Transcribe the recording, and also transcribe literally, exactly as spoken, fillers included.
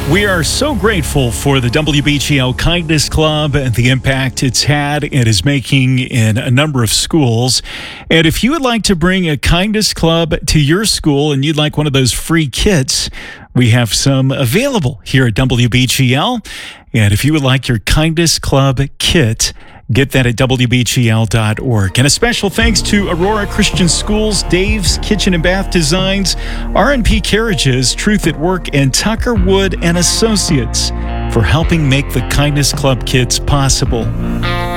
We are so grateful for the W B G L Kindness Club and the impact it's had and is making in a number of schools. And if you would like to bring a Kindness Club to your school and you'd like one of those free kits, we have some available here at W B G L. And if you would like your Kindness Club kit, get that at W B G L dot org. And a special thanks to Aurora Christian Schools, Dave's Kitchen and Bath Designs, R and P Carriages, Truth at Work, and Tucker Wood and Associates for helping make the Kindness Club kits possible.